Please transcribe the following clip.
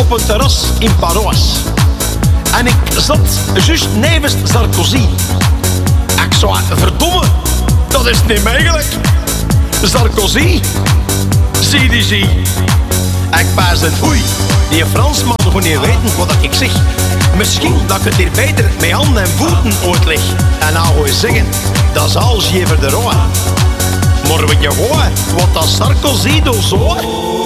op een terras in Parijs. En ik zat juist nevens Sarkozy. Ik zou verdomme, dat is niet mogelijk. Sarkozy, CDG. Ik pas een oei, die Fransman gewoon niet weten wat ik zeg. Misschien dat ik het hier beter met handen en voeten uitleg. En nou gooi zeggen, dat is alles jever de roe. Maar weet je gewoon, wat dat Sarkozy doet zo...